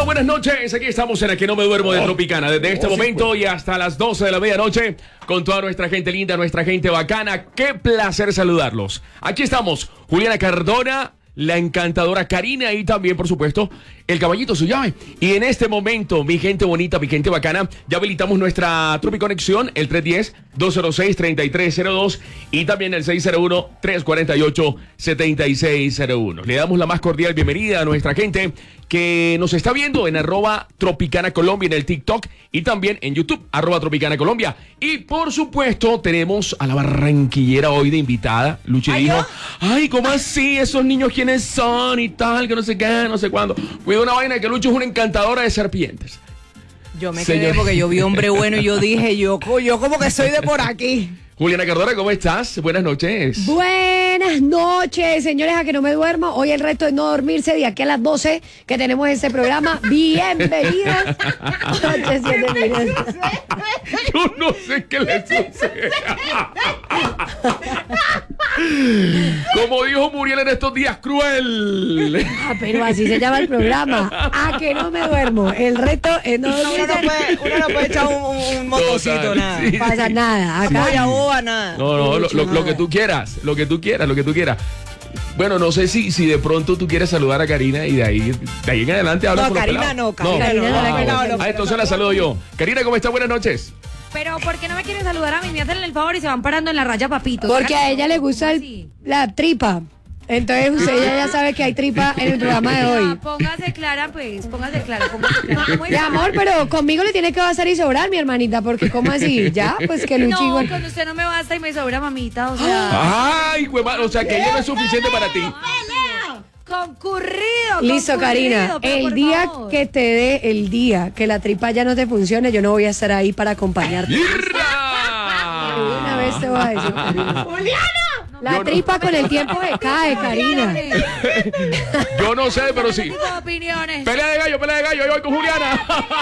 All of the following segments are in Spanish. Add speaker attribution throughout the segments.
Speaker 1: Bueno, buenas noches. Aquí estamos en A Que No Me Duermo de Tropicana. Desde este momento y hasta las 12 de la medianoche con toda nuestra gente linda, nuestra gente bacana. Qué placer saludarlos. Aquí estamos, Juliana Cardona, la encantadora Karina y también, por supuesto, el caballito su llave. Y en este momento, mi gente bonita, mi gente bacana, ya habilitamos nuestra Tropiconexión, el 310-206-3302 y también el 601-348-7601. Le damos la más cordial bienvenida a nuestra gente que nos está viendo en @Tropicana Colombia en el TikTok y también en YouTube, @Tropicana Colombia. Y por supuesto, tenemos a la barranquillera hoy de invitada. Luchi dijo, ay, ¿cómo así? ¿Esos niños quiénes son? Y tal, que no sé qué, no sé cuándo. Cuida una vaina que Luchi es una encantadora de serpientes.
Speaker 2: Yo me quedé porque yo vi hombre bueno y yo dije, yo como que soy de por aquí.
Speaker 1: Juliana Cardona, ¿cómo estás? Buenas noches.
Speaker 3: Buenas noches, señores, A Que No Me Duermo. Hoy el reto es no dormirse de aquí a las 12 que tenemos este programa. Bienvenidas.
Speaker 1: Yo no sé qué le sucede. Como dijo Muriel en estos días, cruel.
Speaker 3: Pero así se llama el programa. A Que No Me Duermo. El reto es no dormirse.
Speaker 2: Uno no puede echar un motocito,
Speaker 1: Total,
Speaker 2: nada.
Speaker 1: sí.
Speaker 3: No pasa nada. Acá
Speaker 2: Nada.
Speaker 1: No, lo que tú quieras, lo que tú quieras. Bueno, no sé si de pronto tú quieres saludar a Karina y de ahí en adelante hablas con los
Speaker 2: Karina
Speaker 1: pelados.
Speaker 2: no, Karina no.
Speaker 1: Entonces la saludo yo. Karina, ¿cómo está? Buenas noches.
Speaker 4: Pero ¿por qué no me quieren saludar a mí? Me hacen el favor y se van parando en la raya, papito.
Speaker 3: porque a ella le gusta la tripa. Entonces ella ya sabe que hay tripa en el programa de hoy.
Speaker 4: Póngase clara, pues, póngase clara. ¿Cómo
Speaker 3: Mi amor, pero conmigo le tiene que bastar y sobrar, mi hermanita, porque ¿cómo así? Ya, pues que Luchi
Speaker 4: No,
Speaker 3: igual.
Speaker 4: con usted no me basta y me sobra, mamita, o sea...
Speaker 1: Ay, huevada, o sea que ella no es suficiente para ti.
Speaker 4: Concurrido.
Speaker 3: Listo, Karina.
Speaker 4: pero
Speaker 3: El
Speaker 4: por
Speaker 3: día
Speaker 4: favor.
Speaker 3: que te dé el día que la tripa ya no te funcione, yo no voy a estar ahí para acompañarte.
Speaker 1: ¡Irra!
Speaker 3: Una vez te voy a decir, Karina. La tripa con el tiempo se cae, Karina.
Speaker 1: Yo no sé, pero sí.
Speaker 4: Tipo de opiniones.
Speaker 1: Pelea de gallo, yo voy con Juliana.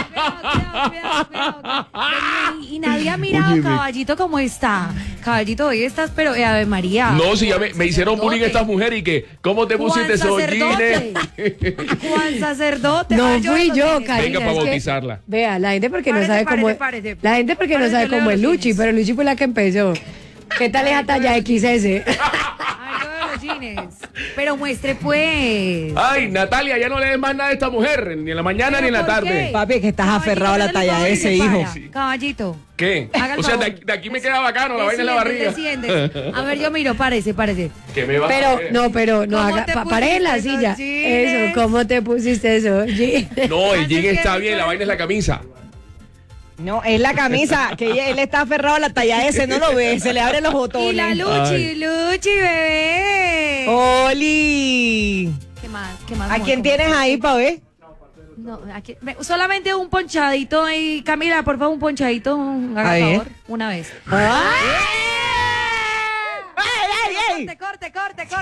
Speaker 4: Cuidado. Y nadie ha mirado, caballito, cómo está. Caballito, hoy estás, pero Ave María.
Speaker 1: No, si ya me hicieron bullying estas mujeres y que, ¿cómo te pusiste esos jeans?
Speaker 4: Juan sacerdote.
Speaker 3: No
Speaker 4: Ay,
Speaker 3: fui yo,
Speaker 4: no sé.
Speaker 3: Karina.
Speaker 1: Venga para
Speaker 3: es que-
Speaker 1: bautizarla.
Speaker 3: Vea, la gente porque no
Speaker 4: Párese,
Speaker 3: sabe cómo
Speaker 4: párese,
Speaker 3: es.
Speaker 4: párese.
Speaker 3: La gente porque no
Speaker 4: Párese,
Speaker 3: sabe
Speaker 4: leo
Speaker 3: cómo es
Speaker 4: los
Speaker 3: Luchi,
Speaker 4: jeans.
Speaker 3: pero Luchi fue la que empezó. ¿Qué tal esa talla XS?
Speaker 4: Ay, yo veo los jeans. Pero muestre, pues.
Speaker 1: Ay, Natalia, ya no le des más nada a esta mujer, ni en la mañana ni en la
Speaker 4: ¿Pero por
Speaker 1: tarde.
Speaker 4: qué?
Speaker 2: Papi, que estás aferrado a la
Speaker 4: Caballito,
Speaker 2: talla
Speaker 4: hágale el
Speaker 2: ese,
Speaker 4: favor y
Speaker 2: hijo.
Speaker 4: se para. Caballito.
Speaker 1: ¿Qué?
Speaker 4: Haga el
Speaker 1: O sea,
Speaker 4: favor.
Speaker 1: de aquí me queda bacano, la vaina en la barriga.
Speaker 4: Desciende. A ver, yo miro, párese.
Speaker 1: ¿Qué me va a
Speaker 3: Pero,
Speaker 1: hacer?
Speaker 3: no
Speaker 4: ¿Cómo
Speaker 3: haga,
Speaker 4: te
Speaker 3: pare en la
Speaker 4: pusiste
Speaker 3: silla.
Speaker 4: esos jeans?
Speaker 3: Eso, ¿cómo te pusiste eso?
Speaker 1: No, el jean
Speaker 4: Así
Speaker 1: está
Speaker 4: que-
Speaker 1: bien, la vaina es la camisa.
Speaker 2: No, es la camisa, que él está aferrado a la talla ese, no lo ve, se le abren los botones.
Speaker 4: Y la Luchi, bebé.
Speaker 2: ¡Oli!
Speaker 4: ¿Qué más?
Speaker 2: ¿A
Speaker 4: amor?
Speaker 2: quién tienes ahí, pa' ver?
Speaker 4: No, aquí, solamente un ponchadito y Camila, por favor, un ponchadito, haga
Speaker 2: A ver.
Speaker 4: favor, una vez.
Speaker 2: ¡Ay!
Speaker 4: Corte.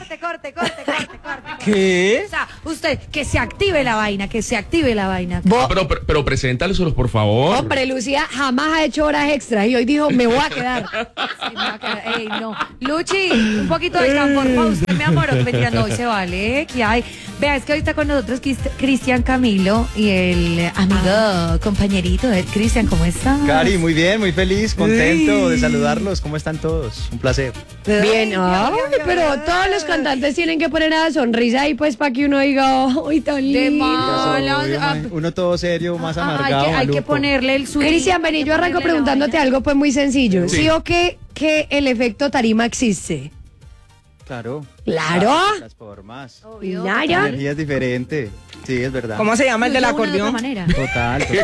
Speaker 2: ¿Qué?
Speaker 4: O sea, usted, que se active la vaina.
Speaker 1: Ah, pero preséntalos, por favor.
Speaker 3: Hombre, Lucía jamás ha hecho horas extras y hoy dijo, me voy a quedar.
Speaker 4: Sí, me va a quedar- ey, no. Luchi, un poquito de confort para usted, mi amor. Mentira, no, hoy se vale, ¿qué hay? Vea, es que hoy está con nosotros Cristian Camilo y el amigo, compañerito de Cristian, ¿cómo estás?
Speaker 5: Cari, muy bien, muy feliz, contento de saludarlos. ¿Cómo están todos? Un placer.
Speaker 3: Bien, ay, pero todos los cantantes tienen que poner a la sonrisa ahí pues para que uno diga, ¡ay, tan
Speaker 4: De
Speaker 3: lindo!
Speaker 4: mala-
Speaker 5: Obvio,
Speaker 4: ah,
Speaker 5: uno todo serio, más amargado.
Speaker 4: hay que
Speaker 5: maluco.
Speaker 4: ponerle el swing.
Speaker 3: Cristian, vení, yo arranco
Speaker 4: Ponerle la
Speaker 3: preguntándote
Speaker 4: vaina.
Speaker 3: algo pues muy sencillo.
Speaker 1: Sí.
Speaker 3: ¿Sí o qué que el efecto tarima existe?
Speaker 5: Claro.
Speaker 3: Claro.
Speaker 5: Las formas.
Speaker 4: Obvio.
Speaker 3: Claro.
Speaker 5: La energía es diferente. Sí, es verdad.
Speaker 2: ¿Cómo se llama el del
Speaker 4: Fluye uno de otra
Speaker 2: acordeón?
Speaker 4: manera.
Speaker 5: Total, total.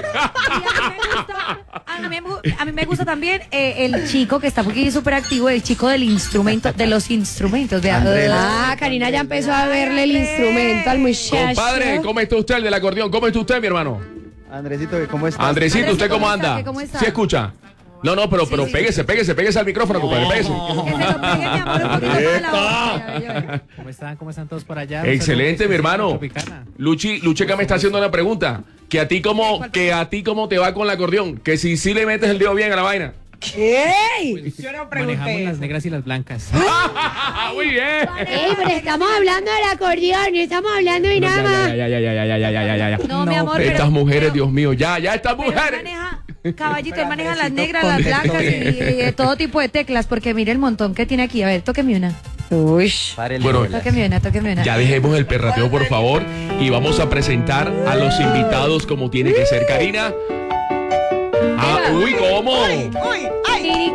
Speaker 4: A mí me gusta también el chico que está aquí súper activo, el chico del instrumento, de los instrumentos. De,
Speaker 5: Andrés.
Speaker 3: Ah, Karina ya empezó a verle el instrumento al muchacho.
Speaker 1: Compadre, ¿cómo está usted, el del acordeón? ¿Cómo está usted, mi hermano?
Speaker 5: Andresito, ¿cómo estás?
Speaker 1: Andresito, ¿usted cómo
Speaker 4: ¿cómo está?
Speaker 1: anda?
Speaker 4: ¿Cómo está?
Speaker 1: ¿Sí escucha? No, pero
Speaker 4: sí.
Speaker 1: pégese al micrófono, compadre, pégese.
Speaker 4: Que se lo pegue, mi amor, un poquito más la boca.
Speaker 6: ¿Cómo están todos por allá?
Speaker 1: Excelente, mi hermano.
Speaker 6: Tropicana.
Speaker 1: Luchi acá me está haciendo una pregunta. Que a ti cómo te va con el acordeón. Que si sí le metes el dedo bien a la vaina.
Speaker 2: ¿Qué? Yo no
Speaker 6: Manejamos
Speaker 2: pregunté
Speaker 6: las
Speaker 2: eso.
Speaker 6: negras y las blancas.
Speaker 1: Muy bien.
Speaker 3: Ey, pero estamos hablando del acordeón, no estamos hablando de nada más.
Speaker 1: Ya.
Speaker 4: No, mi amor, pero-
Speaker 1: Estas mujeres,
Speaker 4: pero-
Speaker 1: Dios mío, ya, estas
Speaker 4: Pero él
Speaker 1: mujeres.
Speaker 4: maneja, caballito, él maneja las
Speaker 2: Necesito
Speaker 4: negras, las blancas y de todo tipo de teclas, porque mire el montón que tiene aquí. A ver, tóqueme una.
Speaker 2: Uy.
Speaker 5: Párele,
Speaker 1: Bueno,
Speaker 5: bolas.
Speaker 4: Tóqueme una, tóqueme una.
Speaker 1: Ya dejemos el perrateo, por favor, y vamos a presentar a los invitados como tiene que ser, Karina. Uy, ¿cómo?
Speaker 2: Uy, ay.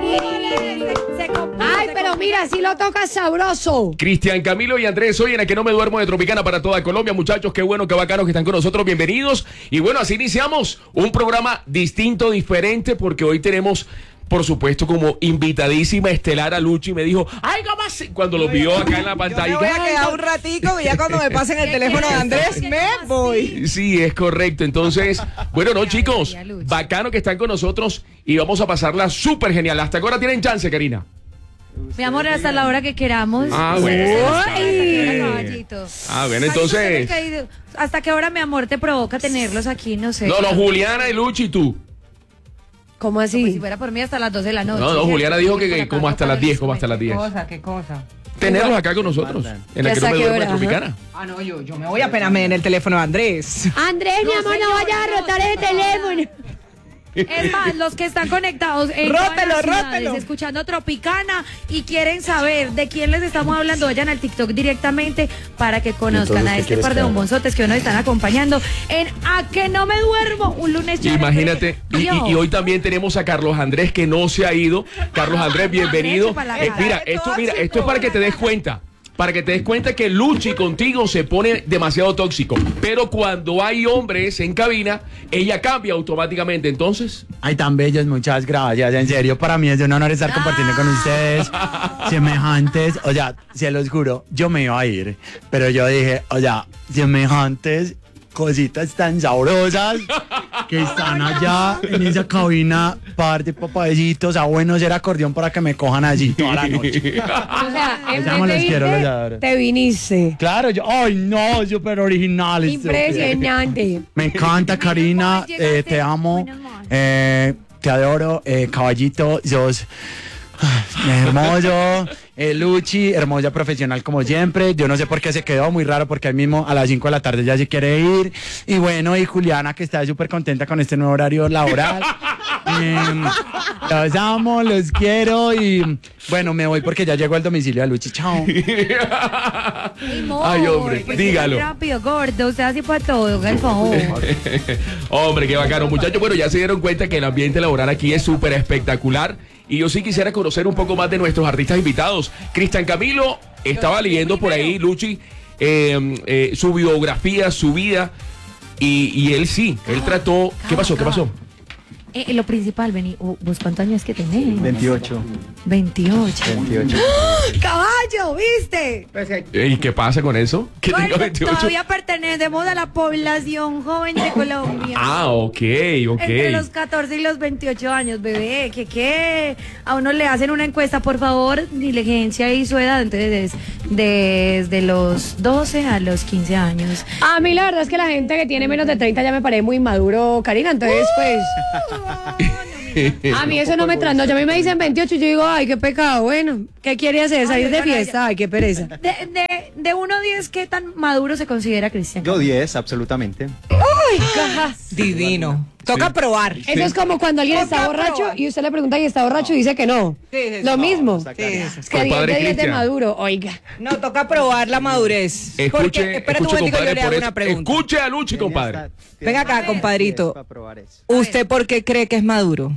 Speaker 3: Ay, pero mira, si lo tocas sabroso.
Speaker 1: Cristian Camilo y Andrés, hoy en A Que No Me Duermo de Tropicana para toda Colombia. Muchachos, qué bueno, qué bacanos que están con nosotros. Bienvenidos. Y bueno, así iniciamos un programa distinto, diferente, porque hoy tenemos, por supuesto, como invitadísima estelar a Luchi. Me dijo, ay, ¿cómo así? Cuando lo vio acá en la
Speaker 2: Yo
Speaker 1: pantalla.
Speaker 2: me voy a
Speaker 1: ay,
Speaker 2: quedar un ratico y ya cuando me pasen el
Speaker 4: ¿Qué
Speaker 2: teléfono de
Speaker 4: quieres?
Speaker 2: Andrés
Speaker 4: ¿Qué
Speaker 2: me
Speaker 4: así?
Speaker 2: voy.
Speaker 1: Sí, es correcto. Entonces, bueno, no, chicos,
Speaker 4: María Luchi.
Speaker 1: bacano que están con nosotros y vamos a pasarla súper genial. Hasta ahora tienen chance, Karina.
Speaker 4: Mi amor, hasta la hora que queramos.
Speaker 1: Ah,
Speaker 4: Ustedes
Speaker 1: bueno.
Speaker 4: se nos quedan, caballito.
Speaker 1: Ah, bueno, entonces.
Speaker 4: ¿Hasta qué hora, mi amor, te provoca tenerlos aquí? No sé.
Speaker 1: No, Juliana y Luchi y tú.
Speaker 3: ¿Cómo
Speaker 4: Pues si
Speaker 3: así?
Speaker 4: fuera por mí hasta las 12 de la noche.
Speaker 1: No,
Speaker 4: ¿cierto?
Speaker 1: Juliana dijo que
Speaker 4: Por acá,
Speaker 1: como hasta las 10, como hasta las 10.
Speaker 2: ¿Qué cosa?
Speaker 1: Tenerlos acá con nosotros. En La Que No Me Duermo de Tropicana.
Speaker 2: Ah, no, yo me voy apenas me den el teléfono de Andrés.
Speaker 3: Andrés, mi
Speaker 4: No,
Speaker 3: amor, no
Speaker 4: señor,
Speaker 3: vayas a
Speaker 4: no,
Speaker 3: rotar ese
Speaker 4: señor.
Speaker 3: teléfono.
Speaker 4: Es más, los que están conectados en todas
Speaker 2: Rótelo,
Speaker 4: las ciudades,
Speaker 2: rótelo.
Speaker 4: escuchando Tropicana y quieren saber de quién les estamos hablando, vayan al TikTok directamente para que conozcan a este par de bombonzotes que hoy nos están acompañando en A Que No Me Duermo, un lunes chévere.
Speaker 1: Imagínate, y hoy también tenemos a Carlos Andrés que no se ha ido. Carlos Andrés, bienvenido. Mira, esto es para que te des cuenta. Para que te des cuenta que Luchi contigo se pone demasiado tóxico. Pero cuando hay hombres en cabina, ella cambia automáticamente. Entonces,
Speaker 7: Ay, tan bellos, muchas gracias. En serio, para mí es un honor estar compartiendo con ustedes. Semejantes, o sea, se los juro, yo me iba a ir, pero yo dije, o sea, semejantes cositas tan sabrosas que están allá en esa cabina, par de papayecitos, a bueno ser acordeón para que me cojan allí toda la noche.
Speaker 3: O sea, en
Speaker 7: Llamo,
Speaker 3: vez
Speaker 7: los
Speaker 3: de
Speaker 7: quiero, los
Speaker 3: irte,
Speaker 7: adoro.
Speaker 3: te viniste.
Speaker 7: Claro, yo, ay no, súper original.
Speaker 3: Impresionante.
Speaker 7: Me encanta, Karina, te amo, te adoro, caballito, sos hermoso, Luchi, hermosa profesional como siempre. Yo no sé por qué se quedó, muy raro porque ahí mismo a las 5 de la tarde ya se quiere ir. Y bueno, y Juliana que está súper contenta con este nuevo horario laboral. Los amo, los quiero y bueno, me voy porque ya llegó al domicilio de Luchi. Chao.
Speaker 1: Ay, hombre, dígalo.
Speaker 4: Rápido, gordo, usted así para todo, haga el favor.
Speaker 1: hombre, qué bacano. Muchachos, bueno, ya se dieron cuenta que el ambiente laboral aquí es súper espectacular. Y yo sí quisiera conocer un poco más de nuestros artistas invitados. Cristian Camilo, estaba leyendo por ahí, Luchi, su biografía, su vida. Y él sí, él trató. ¿Qué pasó? ¿Qué pasó?
Speaker 4: Lo principal, vení, ¿vos cuántos años que tenés?
Speaker 5: 28.
Speaker 4: 28.
Speaker 5: 28.
Speaker 4: ¡Caballo! ¿Viste?
Speaker 1: ¿Y qué pasa con eso? Que tenga
Speaker 4: Bueno,
Speaker 1: 28.
Speaker 4: todavía pertenecemos a la población joven de Colombia.
Speaker 1: Ah, ok.
Speaker 4: Entre los 14 y los 28 años, bebé. ¿Qué? A uno le hacen una encuesta, por favor, diligencia y su edad. Entonces, desde los 12 a los 15 años.
Speaker 3: A mí la verdad es que la gente que tiene menos de 30 ya me parece muy maduro, Karina. Entonces, pues, a mí eso no me trasnocha. A mí me dicen 28 y yo digo, ay, qué pecado. Bueno, ¿qué quiere hacer? ¿Salir de fiesta? Ay, qué pereza.
Speaker 4: De 1 a 10, ¿qué tan maduro se considera Cristian?
Speaker 5: Yo 10, absolutamente.
Speaker 2: Divino. Toca probar.
Speaker 3: Eso es como cuando alguien está borracho y usted le pregunta y está borracho y dice que no. Lo mismo.
Speaker 5: Está claro.
Speaker 3: Es que 10
Speaker 1: Compadre
Speaker 3: de 10 de
Speaker 1: Cristian.
Speaker 3: maduro, oiga.
Speaker 2: No, toca probar la madurez. Porque, espérate un momentico, yo le hago una pregunta.
Speaker 1: Escuche a Luchi, compadre.
Speaker 2: Venga acá, compadrito.
Speaker 5: Para probar eso.
Speaker 2: ¿Usted por qué cree que es maduro?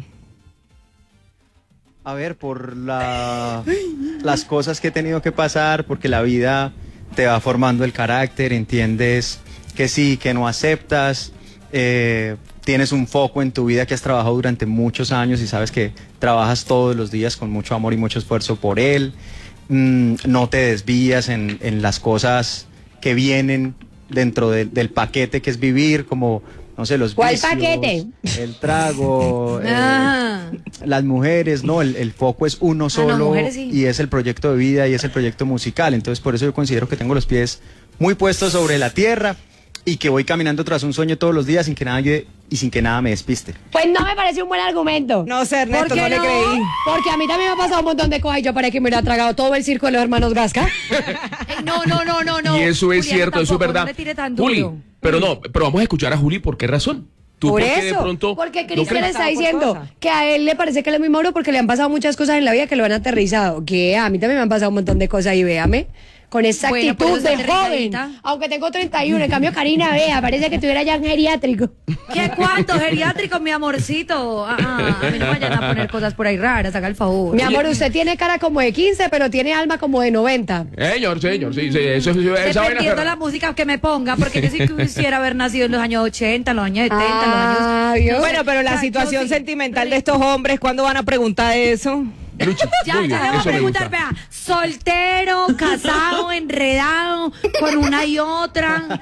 Speaker 5: A ver, por las cosas que he tenido que pasar, porque la vida te va formando el carácter, entiendes que sí, que no aceptas, tienes un foco en tu vida que has trabajado durante muchos años y sabes que trabajas todos los días con mucho amor y mucho esfuerzo por él, no te desvías en las cosas que vienen dentro del paquete que es vivir, como, no sé, los
Speaker 3: ¿Cuál
Speaker 5: vicios,
Speaker 3: paquete?
Speaker 5: el trago,
Speaker 4: Ah.
Speaker 5: las mujeres, no, el foco es uno solo
Speaker 4: mujeres sí.
Speaker 5: y es el proyecto de vida y es el proyecto musical. Entonces por eso yo considero que tengo los pies muy puestos sobre la tierra y que voy caminando tras un sueño todos los días sin que nadie y sin que nada me despiste.
Speaker 3: Pues no me parece un buen argumento.
Speaker 2: No sé, Ernesto,
Speaker 3: ¿Por qué
Speaker 2: no le creí.
Speaker 3: Porque a mí también me ha pasado un montón de cosas y yo parece que me hubiera tragado todo el circo de los hermanos Gasca.
Speaker 4: No.
Speaker 1: Y eso es
Speaker 4: Juliana,
Speaker 1: cierto, eso es
Speaker 4: tampoco,
Speaker 1: verdad.
Speaker 4: No le tire tan
Speaker 1: Juli,
Speaker 4: duro.
Speaker 1: pero vamos a escuchar a Juli por qué razón. ¿Tú
Speaker 2: Por
Speaker 1: qué de
Speaker 2: eso,
Speaker 1: pronto
Speaker 3: Porque
Speaker 1: no
Speaker 3: Cristian
Speaker 1: crees?
Speaker 3: está diciendo que a él le parece que él es muy maduro porque le han pasado muchas cosas en la vida que lo han aterrizado. Que a mí también me han pasado un montón de cosas y véame. Con esa
Speaker 4: Bueno,
Speaker 3: actitud
Speaker 4: pero
Speaker 3: de
Speaker 4: está
Speaker 3: joven.
Speaker 4: aterrizadita.
Speaker 3: Aunque tengo 31, en cambio Karina, vea, parece que tuviera ya un geriátrico.
Speaker 4: ¿Qué cuánto? Geriátrico, mi amorcito. A mí no vayan a poner cosas por ahí raras, haga el favor.
Speaker 3: Mi amor, usted tiene cara como de 15, pero tiene alma como de 90.
Speaker 1: Señor, sí, esa vaina es
Speaker 4: Dependiendo
Speaker 1: verdad.
Speaker 4: la música que me ponga, porque yo sí quisiera haber nacido en los años 80, en los años 70, en los años...
Speaker 3: Ah, Dios.
Speaker 2: Bueno, pero la
Speaker 4: O sea,
Speaker 2: situación
Speaker 4: yo sí.
Speaker 2: sentimental de estos hombres, ¿cuándo van a preguntar eso?
Speaker 1: Luchi,
Speaker 4: Ya
Speaker 1: muy bien,
Speaker 4: le voy a
Speaker 1: eso me
Speaker 4: preguntar,
Speaker 1: gusta.
Speaker 4: vea, soltero, casado, enredado, con una y otra,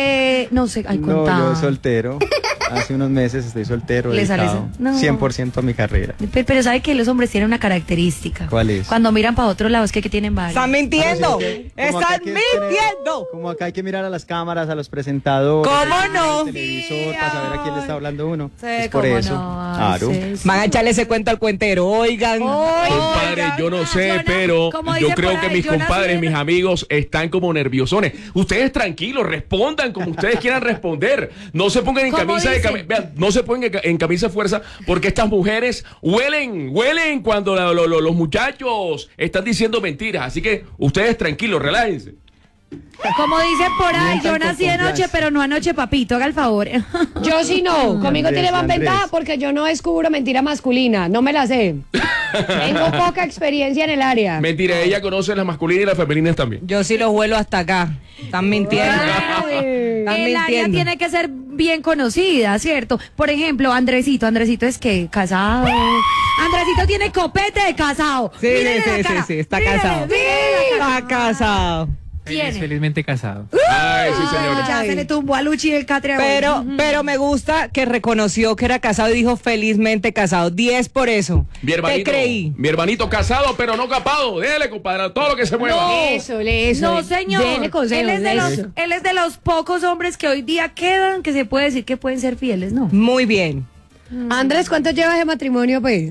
Speaker 4: no sé, ay,
Speaker 5: No,
Speaker 4: contado.
Speaker 5: yo soltero. Hace unos meses estoy soltero,
Speaker 4: ¿Le sale
Speaker 5: dedicado
Speaker 4: eso? No.
Speaker 5: 100% a mi carrera.
Speaker 4: Pero ¿sabe que los hombres tienen una característica?
Speaker 5: ¿Cuál es?
Speaker 4: Cuando miran para otro lado es que tienen varios.
Speaker 2: ¡Están mintiendo!
Speaker 5: Como acá
Speaker 2: ¡Están
Speaker 5: hay que
Speaker 2: mintiendo!
Speaker 5: Como acá hay que mirar a las cámaras, a los presentadores,
Speaker 2: ¿Cómo no?
Speaker 5: al televisor, para saber a quién le está hablando uno.
Speaker 4: Sí,
Speaker 5: Es por
Speaker 4: cómo
Speaker 5: eso.
Speaker 4: no,
Speaker 5: Claro.
Speaker 4: sí, sí.
Speaker 2: Van a echarle ese cuento al cuentero, oigan.
Speaker 1: Compadre, yo no sé,
Speaker 4: Jonah,
Speaker 1: pero
Speaker 4: como
Speaker 1: yo
Speaker 4: dice
Speaker 1: creo
Speaker 4: por
Speaker 1: que
Speaker 4: ahí,
Speaker 1: mis
Speaker 4: Jonah
Speaker 1: compadres,
Speaker 4: Sierra.
Speaker 1: mis amigos están como nerviosones. Ustedes tranquilos, respondan como ustedes quieran responder. No se pongan en
Speaker 4: ¿Cómo
Speaker 1: camisa de
Speaker 4: dicen?
Speaker 1: vean, no se pongan en camisa de fuerza porque estas mujeres huelen cuando los muchachos están diciendo mentiras. Así que ustedes tranquilos, relájense.
Speaker 4: Como dicen por ahí,
Speaker 5: Mientan
Speaker 4: yo
Speaker 5: con
Speaker 4: nací de noche,
Speaker 5: confianza.
Speaker 4: pero no anoche, papito, haga el favor.
Speaker 3: Yo sí no, conmigo
Speaker 5: Andrés,
Speaker 3: tiene más
Speaker 5: Andrés.
Speaker 3: ventaja porque yo no descubro mentira masculina, no me la sé. Tengo poca experiencia en el área.
Speaker 1: Mentira, ella conoce las masculinas y las femeninas también.
Speaker 2: Yo sí los vuelo hasta acá. Están mintiendo. Están
Speaker 4: El área
Speaker 2: mintiendo.
Speaker 4: tiene que ser bien conocida, ¿cierto? Por ejemplo, Andresito es que casado. Andresito tiene copete de casado.
Speaker 2: Sí,
Speaker 4: Mírele
Speaker 2: sí,
Speaker 4: la
Speaker 2: sí,
Speaker 4: cara.
Speaker 2: sí, está
Speaker 4: Mírele,
Speaker 2: casado.
Speaker 4: mírele la cara.
Speaker 2: Está casado.
Speaker 4: Tiene.
Speaker 6: Felizmente casado.
Speaker 1: Ay, sí, señor.
Speaker 4: Ya se le tumbó a Luchi el catre.
Speaker 2: Pero me gusta que reconoció que era casado y dijo felizmente casado. 10 por eso.
Speaker 1: Mi hermanito,
Speaker 2: Te creí.
Speaker 1: mi hermanito casado, pero no capado. Dele, compadre, todo lo que se mueva.
Speaker 3: Eso, eso.
Speaker 4: No, señor.
Speaker 3: Dele consejos,
Speaker 4: él
Speaker 3: eso.
Speaker 4: es de los pocos hombres que hoy día quedan que se puede decir que pueden ser fieles, ¿no?
Speaker 2: Muy bien.
Speaker 3: Andrés, ¿cuánto llevas de matrimonio, pues?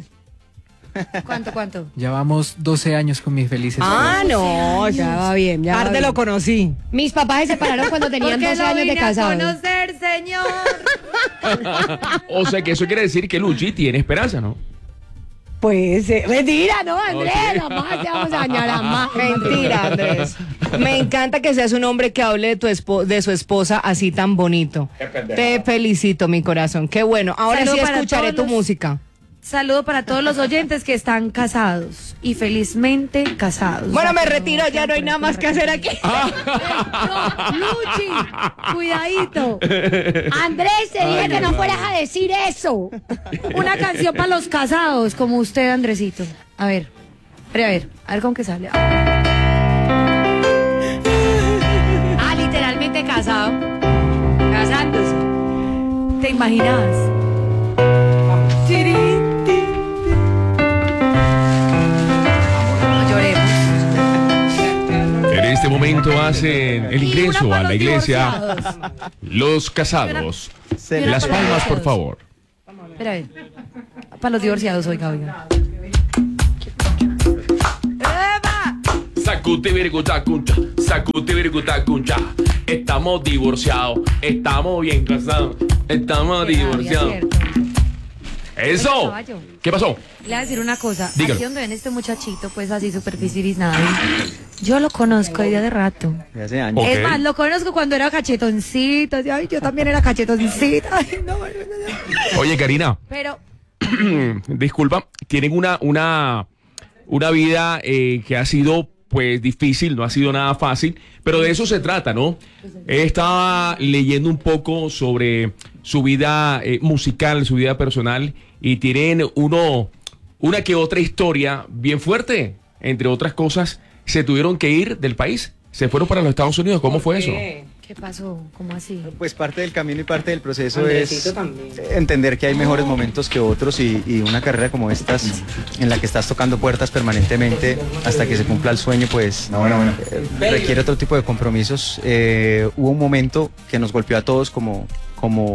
Speaker 4: ¿Cuánto?
Speaker 6: Llevamos 12 años con mis felices
Speaker 2: Ah, no.
Speaker 3: Ya va bien, ya va
Speaker 2: Tarde
Speaker 3: bien.
Speaker 2: lo conocí.
Speaker 3: Mis papás se separaron cuando tenían
Speaker 4: Porque
Speaker 3: 12
Speaker 4: lo
Speaker 3: años de
Speaker 4: vine a
Speaker 3: casados.
Speaker 4: conocer, señor.
Speaker 1: O sea que eso quiere decir que Luchi tiene esperanza, ¿no?
Speaker 3: Pues, mentira, ¿no, Andrés?
Speaker 1: Ok.
Speaker 3: Jamás te vamos a dañar, jamás.
Speaker 2: Mentira, Andrés. Me encanta que seas un hombre que hable de su esposa así tan bonito. Te felicito, mi corazón. Qué bueno. Ahora
Speaker 4: Saludo
Speaker 2: sí
Speaker 4: para
Speaker 2: escucharé
Speaker 4: todos
Speaker 2: tu
Speaker 4: los-
Speaker 2: música.
Speaker 4: Saludo para todos los oyentes que están casados y felizmente casados.
Speaker 2: Bueno, me
Speaker 4: O sea, que
Speaker 2: retiro, ya no hay nada más que hacer aquí.
Speaker 4: No, Luchi, cuidadito.
Speaker 3: Andrés, te dije que no fueras a decir eso.
Speaker 4: Una canción para los casados, como usted, Andresito. A ver con qué sale.
Speaker 3: Ah, literalmente casado. Casándose.
Speaker 4: ¿Te imaginas? No lloremos.
Speaker 1: En este momento hacen el
Speaker 4: Y una
Speaker 1: ingreso
Speaker 4: para
Speaker 1: a la
Speaker 4: los
Speaker 1: iglesia
Speaker 4: divorciados.
Speaker 1: los casados.
Speaker 5: Se
Speaker 1: Las
Speaker 4: para los
Speaker 1: palmas, por
Speaker 4: divorciados.
Speaker 1: favor.
Speaker 4: Espera, a ver. Para los divorciados, oiga.
Speaker 1: Sacuti virguta cuncha, sacuti virguta cuncha. Estamos divorciados, estamos bien casados, estamos divorciados.
Speaker 4: Cierto. Oiga,
Speaker 1: ¡Eso!
Speaker 4: caballo.
Speaker 1: ¿Qué pasó?
Speaker 4: Le voy a decir una cosa.
Speaker 1: Dígalo.
Speaker 4: Aquí donde ven este muchachito, pues así superficial nada. Yo lo conozco desde hace rato.
Speaker 5: De hace años.
Speaker 1: Ok.
Speaker 4: Es más, lo conozco cuando era cachetoncito. Ay, yo también era cachetoncita. Ay, no.
Speaker 1: Oye, Karina,
Speaker 4: Pero
Speaker 1: disculpa, tienen una vida que ha sido pues difícil, no ha sido nada fácil, pero de eso se trata, ¿no? Estaba leyendo un poco sobre su vida musical, su vida personal, y tienen una que otra historia bien fuerte. Entre otras cosas, se tuvieron que ir del país, se fueron para los Estados Unidos. ¿Cómo fue eso?
Speaker 4: ¿qué pasó? ¿Cómo así?
Speaker 5: Pues parte del camino y parte del proceso es entender que hay mejores momentos que otros y una carrera como estas en la que estás tocando puertas permanentemente hasta que se cumpla el sueño, pues requiere otro tipo de compromisos. Hubo un momento que nos golpeó a todos como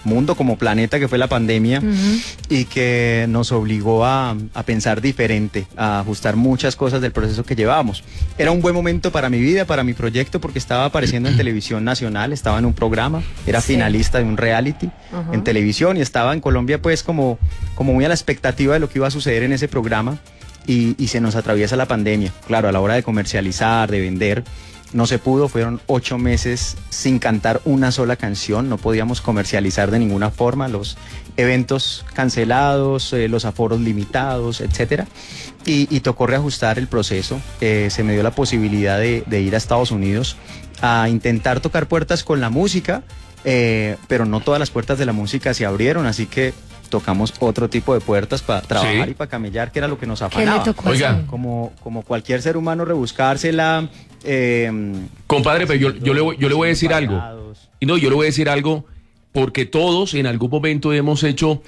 Speaker 5: mundo, como planeta, que fue la pandemia, y que nos obligó a pensar diferente, a ajustar muchas cosas del proceso que llevábamos. Era un buen momento para mi vida, para mi proyecto, porque estaba apareciendo en televisión nacional, estaba en un programa, era finalista de un reality en televisión, y estaba en Colombia pues como muy a la expectativa de lo que iba a suceder en ese programa, y se nos atraviesa la pandemia. Claro, a la hora de comercializar, de vender, no se pudo, fueron 8 meses sin cantar una sola canción, no podíamos comercializar de ninguna forma, los eventos cancelados, los aforos limitados, etcétera, y tocó reajustar el proceso. Se me dio la posibilidad de ir a Estados Unidos a intentar tocar puertas con la música, pero no todas las puertas de la música se abrieron, así que tocamos otro tipo de puertas para trabajar y para camellar, que era lo que nos afanaba.
Speaker 4: ¿Qué le tocó?
Speaker 1: Oiga,
Speaker 5: Como cualquier ser humano, rebuscársela.
Speaker 1: compadre, pero yo le voy a decir algo. Y no, yo le voy a decir algo porque todos en algún momento hemos hecho,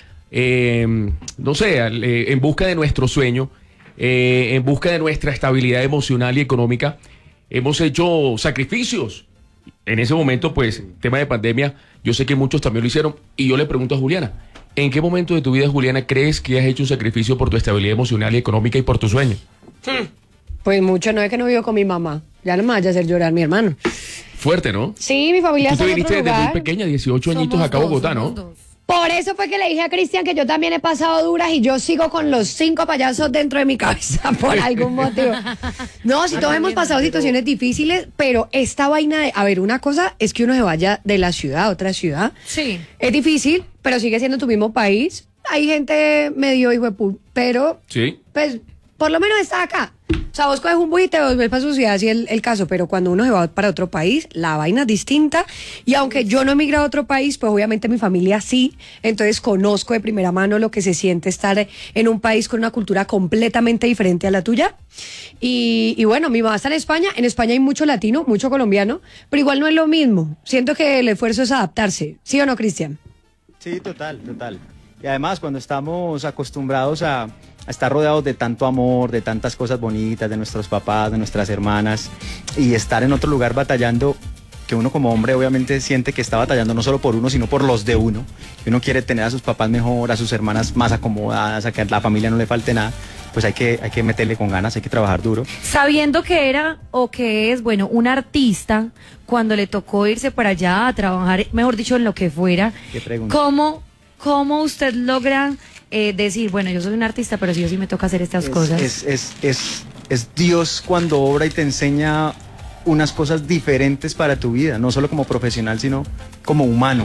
Speaker 1: no sé, en busca de nuestro sueño, en busca de nuestra estabilidad emocional y económica, hemos hecho sacrificios. En ese momento, pues, tema de pandemia, yo sé que muchos también lo hicieron. Y yo le pregunto a Juliana, ¿en qué momento de tu vida, Juliana, crees que has hecho un sacrificio por tu estabilidad emocional y económica y por tu sueño?
Speaker 3: Pues mucho, no es que no vivo con mi mamá. Ya no me vaya a hacer llorar mi hermano.
Speaker 1: Fuerte, ¿no?
Speaker 3: Sí, mi familia
Speaker 1: Tú
Speaker 3: está
Speaker 1: te
Speaker 3: en
Speaker 1: viniste
Speaker 3: otro
Speaker 1: desde muy
Speaker 3: lugar.
Speaker 1: pequeña, 18 añitos acá a Bogotá, ¿no?
Speaker 3: Por eso fue que le dije a Cristian que yo también he pasado duras y yo sigo con los 5 payasos dentro de mi cabeza por algún motivo. No, si todos hemos pasado situaciones difíciles, pero esta vaina de... A ver, una cosa es que uno se vaya de la ciudad a otra ciudad.
Speaker 4: Sí.
Speaker 3: Es difícil, pero sigue siendo tu mismo país. Hay gente medio hijo de pero
Speaker 1: Sí.
Speaker 3: pues por lo menos está acá. O sea, vos coges un bus y te volvés para su ciudad, así es el caso, pero cuando uno se va para otro país, la vaina es distinta. Y aunque yo no he migrado a otro país, pues obviamente mi familia sí. Entonces conozco de primera mano lo que se siente estar en un país con una cultura completamente diferente a la tuya. Y bueno, mi mamá está en España. En España hay mucho latino, mucho colombiano, pero igual no es lo mismo. Siento que el esfuerzo es adaptarse. ¿Sí o no, Cristian?
Speaker 5: Sí, total. Y además, cuando estamos acostumbrados a estar rodeados de tanto amor, de tantas cosas bonitas, de nuestros papás, de nuestras hermanas, y estar en otro lugar batallando, que uno como hombre obviamente siente que está batallando no solo por uno, sino por los de uno. Que uno quiere tener a sus papás mejor, a sus hermanas más acomodadas, a que a la familia no le falte nada, pues hay que meterle con ganas, hay que trabajar duro.
Speaker 4: Sabiendo que era o que es, bueno, un artista, cuando le tocó irse para allá a trabajar, mejor dicho, en lo que fuera,
Speaker 5: ¿Qué pregunta?
Speaker 4: ¿cómo usted logra decir, bueno, yo soy un artista, pero sí o sí me toca hacer estas cosas?
Speaker 5: Es Dios cuando obra y te enseña unas cosas diferentes para tu vida, no solo como profesional, sino como humano.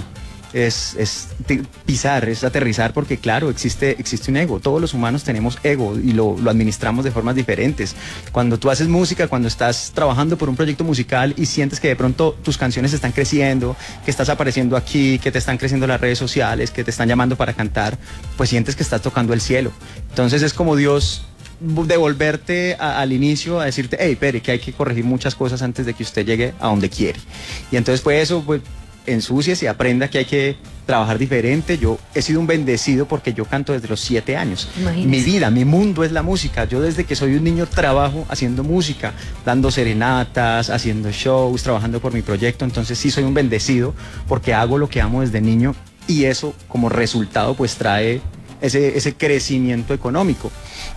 Speaker 5: Pisar, es aterrizar, porque claro, existe un ego. Todos los humanos tenemos ego y lo administramos de formas diferentes. Cuando tú haces música, cuando estás trabajando por un proyecto musical y sientes que de pronto tus canciones están creciendo, que estás apareciendo aquí, que te están creciendo las redes sociales, que te están llamando para cantar, pues sientes que estás tocando el cielo. Entonces es como Dios devolverte al inicio a decirte, hey, Pere, que hay que corregir muchas cosas antes de que usted llegue a donde quiere. Y entonces pues eso, pues ensucies y aprenda que hay que trabajar diferente. Yo he sido un bendecido porque yo canto desde los 7 años.
Speaker 4: Imagínese.
Speaker 5: Mi vida, mi mundo es la música. Yo desde que soy un niño trabajo haciendo música, dando serenatas, haciendo shows, trabajando por mi proyecto. Entonces sí soy un bendecido porque hago lo que amo desde niño y eso como resultado pues trae ese crecimiento económico.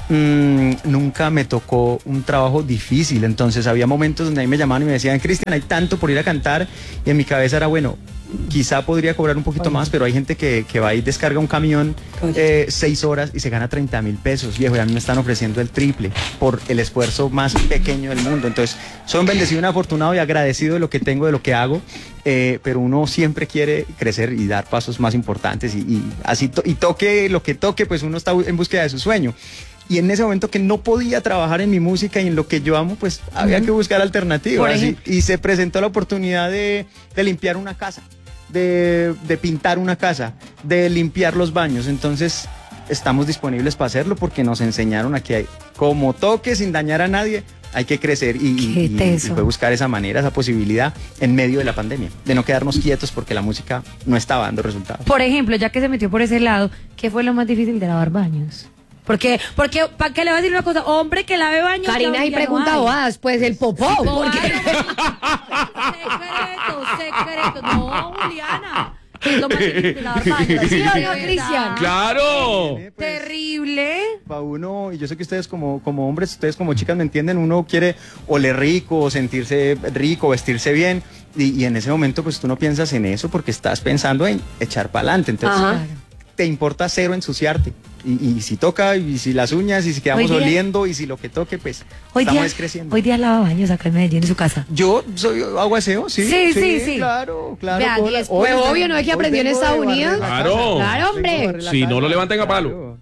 Speaker 5: Nunca me tocó un trabajo difícil, entonces había momentos donde a mí me llamaban y me decían, Cristian, hay tanto por ir a cantar, y en mi cabeza era, bueno, quizá podría cobrar un poquito más, pero hay gente que va y descarga un camión 6 horas y se gana 30.000 pesos, viejo, y a mí me están ofreciendo el triple por el esfuerzo más pequeño del mundo. Entonces soy un bendecido, un afortunado y agradecido de lo que tengo, de lo que hago, pero uno siempre quiere crecer y dar pasos más importantes y así y toque lo que toque, pues uno está en búsqueda de su sueño. Y en ese momento que no podía trabajar en mi música y en lo que yo amo, pues había que buscar alternativas. Y se presentó la oportunidad de limpiar una casa, de pintar una casa, de limpiar los baños. Entonces estamos disponibles para hacerlo porque nos enseñaron a que como toque sin dañar a nadie, hay que crecer y fue buscar esa manera, esa posibilidad en medio de la pandemia, de no quedarnos quietos porque la música no estaba dando resultados.
Speaker 4: Por ejemplo, ya que se metió por ese lado, ¿qué fue lo más difícil de lavar baños? Porque ¿para qué le va a decir una cosa? Hombre que lave baños.
Speaker 3: Karina, y pregunta bobadas, pues el popó.
Speaker 4: Secreto. No, Juliana. Es lo más difícil de lavar baños.
Speaker 3: ¿Sí o no,
Speaker 4: De verdad.
Speaker 3: Cristian?
Speaker 1: ¡Claro!
Speaker 5: Pues,
Speaker 4: Terrible.
Speaker 5: para uno, y yo sé que ustedes como hombres, ustedes como chicas me entienden, uno quiere oler rico, sentirse rico, vestirse bien, y en ese momento pues tú no piensas en eso porque estás pensando en echar para adelante, entonces
Speaker 3: Ajá.
Speaker 5: te importa cero ensuciarte, y si toca, y si las uñas, y si quedamos
Speaker 4: Hoy día-
Speaker 5: oliendo, y si lo que toque, pues
Speaker 4: Hoy
Speaker 5: estamos
Speaker 4: día,
Speaker 5: creciendo.
Speaker 4: hoy día lava baños acá en Medellín, en su casa.
Speaker 5: Yo hago aseo, sí.
Speaker 4: Sí.
Speaker 5: Claro.
Speaker 4: Vea,
Speaker 5: Hoy-
Speaker 4: 10,
Speaker 5: hoy
Speaker 3: pues, obvio, ¿no es que
Speaker 5: hoy
Speaker 3: aprendió en
Speaker 5: vengo
Speaker 3: Estados
Speaker 5: de barrer
Speaker 3: Unidos?
Speaker 5: la
Speaker 1: Claro.
Speaker 5: casa.
Speaker 3: Claro, hombre.
Speaker 5: Vengo a barrer la
Speaker 1: Si no
Speaker 5: casa,
Speaker 1: lo levantan a palo.
Speaker 5: claro.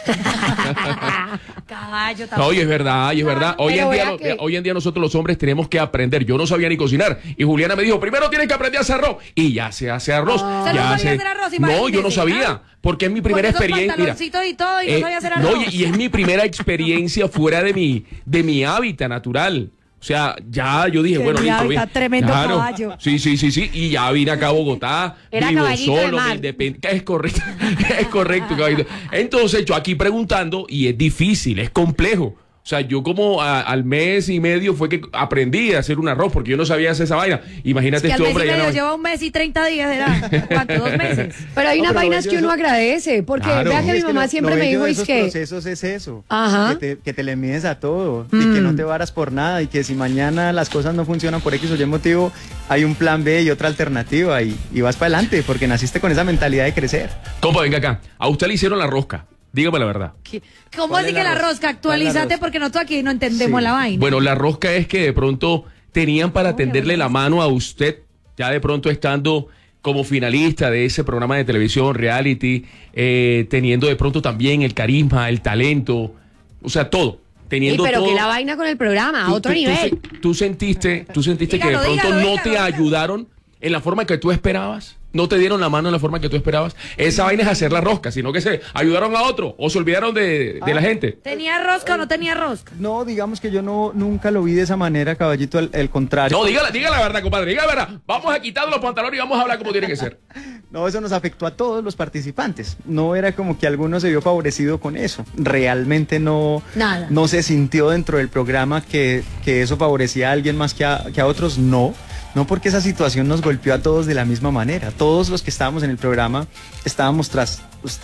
Speaker 4: Caballo,
Speaker 1: No, y es verdad, y es verdad. Hoy
Speaker 3: Pero
Speaker 1: en, día,
Speaker 3: vea que-
Speaker 1: hoy en día nosotros los hombres tenemos que aprender. Yo no sabía ni cocinar. Y Juliana me dijo, primero tienes que aprender a hacer arroz. Y ya se hace arroz.
Speaker 4: ¿Usted no
Speaker 1: ya
Speaker 4: sabía hacer arroz?
Speaker 1: No, yo no
Speaker 4: Imagínese,
Speaker 1: sabía.
Speaker 4: ¿ah?
Speaker 1: Porque es mi primera
Speaker 4: Con esos
Speaker 1: experiencia. Mira,
Speaker 4: pantaloncitos y todo, y no sabía hacer
Speaker 1: no,
Speaker 4: arroz.
Speaker 1: y es mi primera experiencia fuera de mi hábitat natural. O sea, ya yo dije,
Speaker 4: Que
Speaker 1: bueno,
Speaker 4: mi
Speaker 1: listo,
Speaker 4: hábitat,
Speaker 1: bien.
Speaker 4: tremendo caballo.
Speaker 1: Sí. Y ya vine acá a Bogotá.
Speaker 3: Era
Speaker 1: vivo
Speaker 3: caballito de
Speaker 1: solo,
Speaker 3: mar.
Speaker 1: me independ- Es correcto, es correcto, caballito. Entonces, yo aquí preguntando, y es difícil, es complejo. O sea, yo como al mes y medio fue que aprendí a hacer un arroz, porque yo no sabía hacer esa vaina. Imagínate
Speaker 4: Que al
Speaker 1: este
Speaker 4: mes y
Speaker 1: hombre. ya
Speaker 4: medio
Speaker 1: no-
Speaker 4: lleva un mes y 30 días, ¿era? ¿Cuánto? 2 meses.
Speaker 3: Pero hay
Speaker 5: No,
Speaker 3: unas
Speaker 5: pero
Speaker 3: vainas
Speaker 5: yo
Speaker 3: que uno
Speaker 5: eso-
Speaker 3: agradece, porque
Speaker 1: Claro.
Speaker 3: vea que
Speaker 5: Es
Speaker 3: mi mamá
Speaker 5: lo
Speaker 3: siempre me
Speaker 5: bello
Speaker 3: dijo,
Speaker 5: de
Speaker 3: es
Speaker 5: esos
Speaker 3: que...
Speaker 5: procesos es eso,
Speaker 3: Ajá.
Speaker 5: que te le mides a todo y que no te varas por nada y que si mañana las cosas no funcionan por X o Y motivo, hay un plan B y otra alternativa y vas para adelante porque naciste con esa mentalidad de crecer.
Speaker 1: Compa, venga acá. A usted le hicieron la rosca. Dígame la verdad.
Speaker 4: ¿Cómo
Speaker 5: ¿Cuál
Speaker 4: así
Speaker 5: es
Speaker 4: que
Speaker 5: la
Speaker 4: la
Speaker 5: rosca?
Speaker 4: rosca?
Speaker 5: ¿Cuál es la
Speaker 4: Actualízate
Speaker 5: rosca?
Speaker 4: porque nosotros aquí no entendemos
Speaker 5: Sí.
Speaker 4: la vaina.
Speaker 1: Bueno, la rosca es que de pronto tenían para tenderle la mano a usted, ya de pronto estando como finalista de ese programa de televisión, reality, teniendo de pronto también el carisma, el talento, o sea, todo.
Speaker 3: Sí,
Speaker 1: Teniendo
Speaker 3: pero
Speaker 1: todo.
Speaker 3: que la vaina con el programa, a
Speaker 1: Tú-
Speaker 3: otro
Speaker 1: tú- tú
Speaker 3: nivel.
Speaker 1: se- Tú sentiste que de
Speaker 4: Dígalo,
Speaker 1: pronto
Speaker 4: dígalo,
Speaker 1: no
Speaker 4: dígalo,
Speaker 1: te
Speaker 4: dígalo.
Speaker 1: ayudaron en la forma que tú esperabas. No te dieron la mano en la forma que tú esperabas. Esa vaina es hacer la rosca, sino que se ayudaron a otro o se olvidaron de la gente.
Speaker 4: ¿Tenía rosca o no tenía rosca?
Speaker 5: No, digamos que yo nunca lo vi de esa manera, caballito, el contrario.
Speaker 1: No, diga la verdad, compadre, diga la verdad. Vamos a quitar los pantalones y vamos a hablar como tiene que ser.
Speaker 5: No, eso nos afectó a todos los participantes. No era como que alguno se vio favorecido con eso. Realmente no,
Speaker 4: Nada.
Speaker 5: no se sintió dentro del programa que eso favorecía a alguien más que a otros. No. No porque esa situación nos golpeó a todos de la misma manera. Todos los que estábamos en el programa estamos tras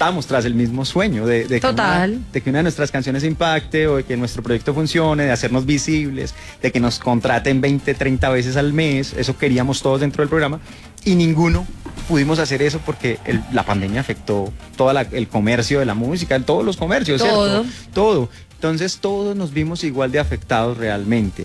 Speaker 5: el mismo sueño de
Speaker 4: Total.
Speaker 5: que una de nuestras canciones impacte o de que nuestro proyecto funcione, de hacernos visibles, de que nos contraten 20, 30 veces al mes. Eso queríamos todos dentro del programa y ninguno pudimos hacer eso porque la pandemia afectó todo el comercio de la música, en todos los comercios,
Speaker 4: Todo.
Speaker 5: ¿cierto? Todo. Entonces todos nos vimos igual de afectados realmente.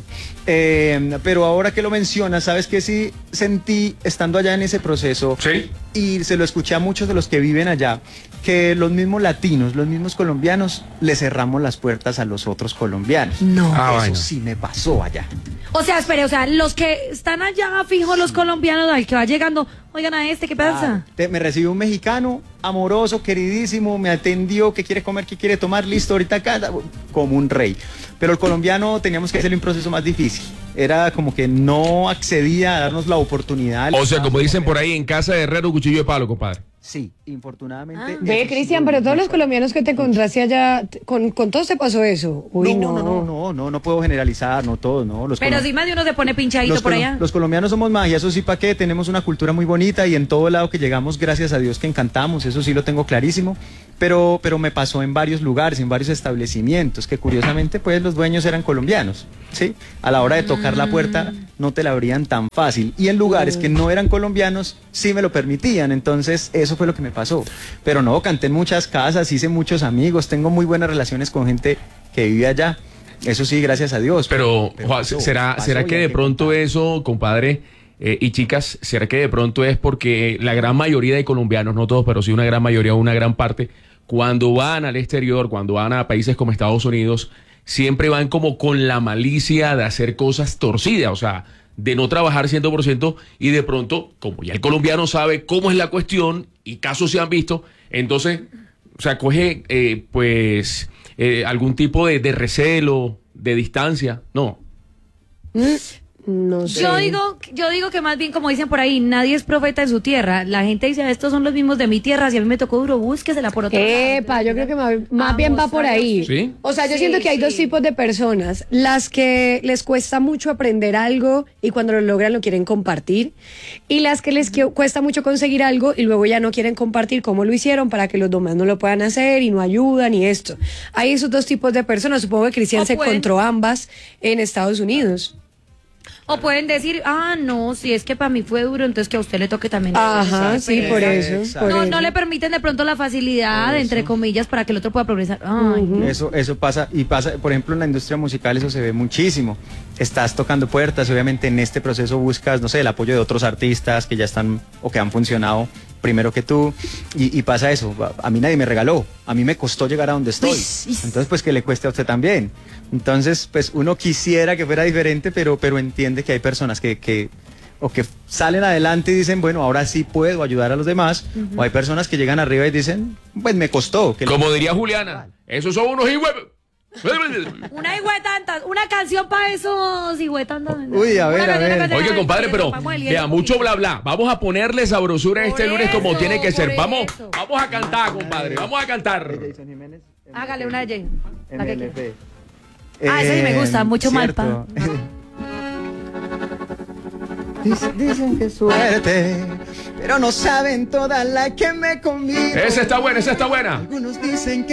Speaker 5: Pero ahora que lo mencionas, ¿sabes qué sí sentí estando allá en ese proceso?
Speaker 1: Sí.
Speaker 5: Y se lo escuché a muchos de los que viven allá, que los mismos latinos, los mismos colombianos, le cerramos las puertas a los otros colombianos.
Speaker 4: No.
Speaker 1: Ah,
Speaker 5: Eso
Speaker 1: vaina.
Speaker 5: sí me pasó allá.
Speaker 4: O sea, espere, los que están allá fijos, los colombianos, al que va llegando, oigan a este, ¿qué pasa?
Speaker 5: Me recibió un mexicano, amoroso, queridísimo, me atendió, qué quiere comer, qué quiere tomar, listo, ahorita acá, como un rey. Pero el colombiano teníamos que hacerle un proceso más difícil. Era como que no accedía a darnos la oportunidad.
Speaker 1: O sea, como dicen por ahí, en casa de herrero, cuchillo de palo, compadre.
Speaker 5: Sí, infortunadamente.
Speaker 3: Ve,
Speaker 5: eso sí
Speaker 3: Cristian,
Speaker 5: lo
Speaker 3: pero
Speaker 5: vi
Speaker 3: todos los
Speaker 5: mucho.
Speaker 3: colombianos que te encontraste allá, con todos te pasó eso. Uy,
Speaker 5: No puedo generalizar, no todos, no. Los
Speaker 4: Pero
Speaker 5: colom-
Speaker 4: si más de uno se pone pinchadito
Speaker 5: los,
Speaker 4: por
Speaker 5: colo-
Speaker 4: allá.
Speaker 5: los colombianos somos magia, eso sí, ¿para qué? Tenemos una cultura muy bonita y en todo lado que llegamos, gracias a Dios que encantamos, eso sí lo tengo clarísimo. Pero me pasó en varios lugares, en varios establecimientos, que curiosamente pues los dueños eran colombianos, ¿sí? A la hora de tocar la puerta no te la abrían tan fácil. Y en lugares que no eran colombianos sí me lo permitían, entonces eso fue lo que me pasó. Pero no, canté en muchas casas, hice muchos amigos, tengo muy buenas relaciones con gente que vive allá. Eso sí, gracias a Dios.
Speaker 1: Pero, Juan,
Speaker 5: pasó,
Speaker 1: ¿será
Speaker 5: pasó
Speaker 1: que
Speaker 5: y hay
Speaker 1: de pronto
Speaker 5: contar.
Speaker 1: eso, compadre, y chicas, será que de pronto es porque la gran mayoría de colombianos, no todos, pero sí una gran mayoría, una gran parte, cuando van al exterior, cuando van a países como Estados Unidos, siempre van como con la malicia de hacer cosas torcidas, o sea, de no trabajar 100% y de pronto, como ya el colombiano sabe cómo es la cuestión y casos se han visto, entonces, o sea, coge algún tipo de recelo, de distancia, no.
Speaker 3: No sé.
Speaker 4: Yo digo que más bien, como dicen por ahí, nadie es profeta en su tierra. La gente dice, estos son los mismos de mi tierra, si a mí me tocó duro, búsquesela por otro lado.
Speaker 3: Epa, yo creo que más bien va por ahí.
Speaker 1: ¿Sí?
Speaker 3: O sea, yo siento que hay dos tipos de personas. Las que les cuesta mucho aprender algo y cuando lo logran lo quieren compartir. Y las que les cuesta mucho conseguir algo y luego ya no quieren compartir cómo lo hicieron para que los demás no lo puedan hacer y no ayudan y esto. Hay esos dos tipos de personas. Supongo que Cristian se encontró ambas en Estados Unidos.
Speaker 4: O pueden decir, no, si es que para mí fue duro, entonces que a usted le toque también.
Speaker 3: Ajá, sí, por eso.
Speaker 5: Exacto.
Speaker 3: por eso.
Speaker 4: No le permiten de pronto la facilidad, entre comillas, para que el otro pueda progresar. Ay,
Speaker 5: Eso pasa, y pasa, por ejemplo, en la industria musical eso se ve muchísimo. Estás tocando puertas, obviamente en este proceso buscas, no sé, el apoyo de otros artistas que ya están o que han funcionado primero que tú, y pasa eso. A mí nadie me regaló, a mí me costó llegar a donde estoy. Entonces, pues que le cueste a usted también. Entonces, pues uno quisiera que fuera diferente, pero entiende que hay personas que salen adelante y dicen, bueno, ahora sí puedo ayudar a los demás, o hay personas que llegan arriba y dicen, pues me costó.
Speaker 1: Como diría Juliana, esos son unos higüe...
Speaker 4: una higüetantas, una canción para esos higüetantas.
Speaker 5: Uy, a ver.
Speaker 1: Oye, compadre, pero vea, mucho bla bla. Vamos a ponerle sabrosura este lunes como tiene que ser. Vamos a cantar, compadre. Vamos a cantar.
Speaker 4: Hágale una de Jane. La que quiera.
Speaker 5: MLP.
Speaker 4: Esa sí me gusta, mucho
Speaker 5: cierto. Dicen que es suerte, pero no saben toda la que me conviene.
Speaker 1: Esa está buena.
Speaker 5: Algunos dicen que